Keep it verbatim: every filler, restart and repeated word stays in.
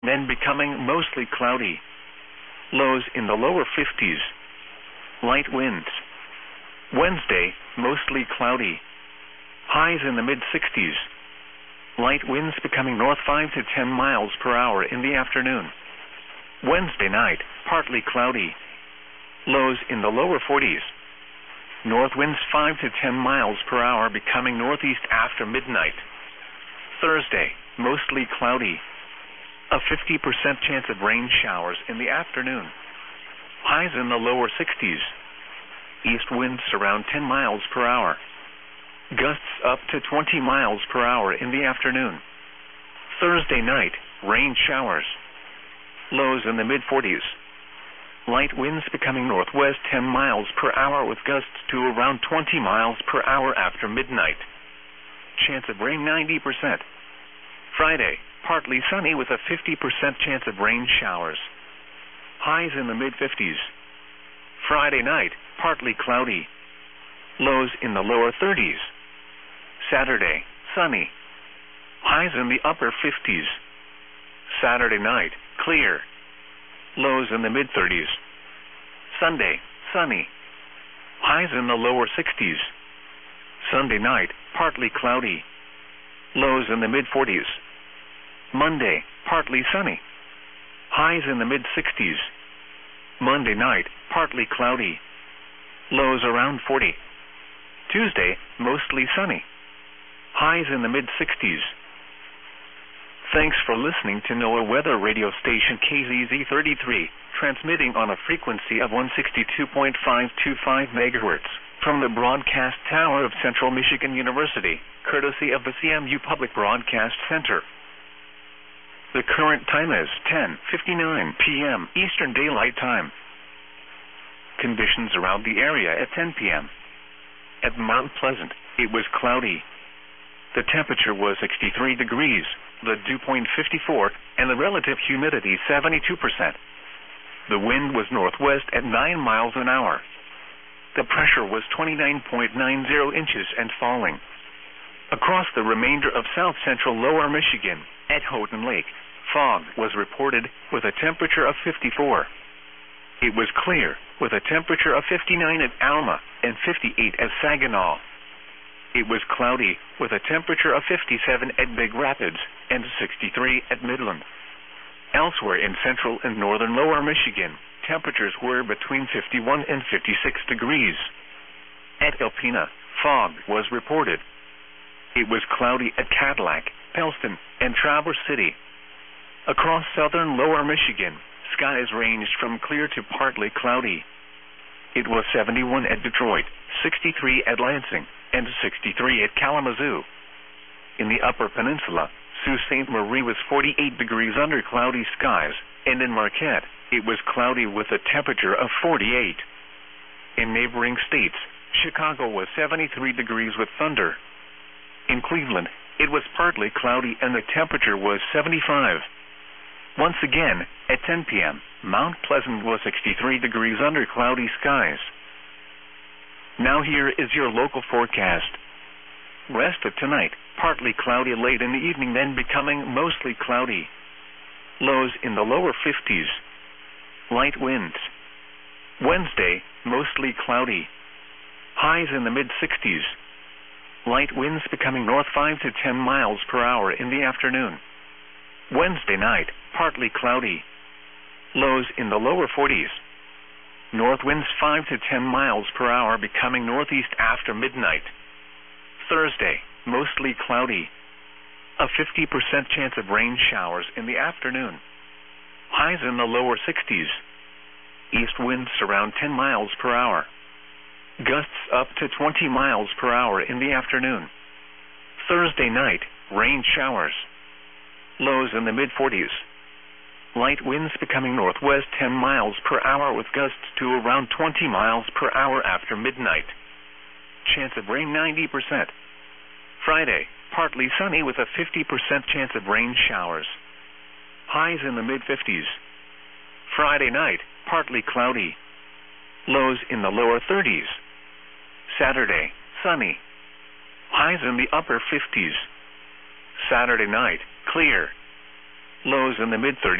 then becoming mostly cloudy. Lows in the lower fifties. Light winds. Wednesday, mostly cloudy. Highs in the mid-sixties. Light winds becoming north five to ten miles per hour in the afternoon. Wednesday night, partly cloudy. Lows in the lower forties. North winds five to ten miles per hour becoming northeast after midnight. Thursday, mostly cloudy. A fifty percent chance of rain showers in the afternoon. Highs in the lower sixties. East winds around ten miles per hour. Gusts up to twenty miles per hour in the afternoon. Thursday night, rain showers. Lows in the mid-forties. Light winds becoming northwest ten miles per hour with gusts to around twenty miles per hour after midnight. Chance of rain ninety percent. Friday, partly sunny with a fifty percent chance of rain showers. Highs in the mid-fifties. Friday night, partly cloudy. Lows in the lower thirties. Saturday, sunny. Highs in the upper fifties. Saturday night, clear. Lows in the mid-thirties. Sunday, sunny. Highs in the lower sixties. Sunday night, partly cloudy. Lows in the mid-forties. Monday, partly sunny. Highs in the mid-sixties. Monday night, partly cloudy. Lows around forty. Tuesday, mostly sunny. Highs in the mid-sixties. Thanks for listening to NOAA Weather Radio Station K Z Z thirty-three, transmitting on a frequency of one sixty-two point five two five megahertz from the broadcast tower of Central Michigan University, courtesy of the C M U Public Broadcast Center. The current time is ten fifty-nine p m Eastern Daylight Time. Conditions around the area at ten p m At Mount Pleasant, it was cloudy. The temperature was sixty-three degrees, the dew point fifty-four, and the relative humidity seventy-two percent. The wind was northwest at nine miles an hour. The pressure was twenty-nine point nine zero inches and falling. Across the remainder of south-central lower Michigan, at Houghton Lake, fog was reported with a temperature of fifty-four. It was clear with a temperature of fifty-nine at Alma and fifty-eight at Saginaw. It was cloudy with a temperature of fifty-seven at Big Rapids and sixty-three at Midland. Elsewhere in central and northern lower Michigan, temperatures were between fifty-one and fifty-six degrees. At Alpena, fog was reported. It was cloudy at Cadillac, Pellston, and Traverse City. Across southern lower Michigan, skies ranged from clear to partly cloudy. It was seventy-one at Detroit, sixty-three at Lansing, and sixty-three at Kalamazoo. In the Upper Peninsula, Sault Ste. Marie was forty-eight degrees under cloudy skies, and in Marquette, it was cloudy with a temperature of forty-eight. In neighboring states, Chicago was seventy-three degrees with thunder. In Cleveland, it was partly cloudy and the temperature was seventy-five. Once again, at ten p m, Mount Pleasant was sixty-three degrees under cloudy skies. Now here is your local forecast. Rest of tonight, partly cloudy late in the evening, then becoming mostly cloudy. Lows in the lower fifties. Light winds. Wednesday, mostly cloudy. Highs in the mid-sixties. Light winds becoming north five to ten miles per hour in the afternoon. Wednesday night, partly cloudy. Lows in the lower forties. North winds five to ten miles per hour becoming northeast after midnight. Thursday, mostly cloudy. A fifty percent chance of rain showers in the afternoon. Highs in the lower sixties. East winds around ten miles per hour. Gusts up to twenty miles per hour in the afternoon. Thursday night, rain showers. Lows in the mid-forties. Light winds becoming northwest ten miles per hour with gusts to around twenty miles per hour after midnight. Chance of rain ninety percent. Friday, partly sunny with a fifty percent chance of rain showers. Highs in the mid-fifties. Friday night, partly cloudy. Lows in the lower thirties. Saturday, sunny. Highs in the upper fifties. Saturday night, clear. Lows in the mid-thirties.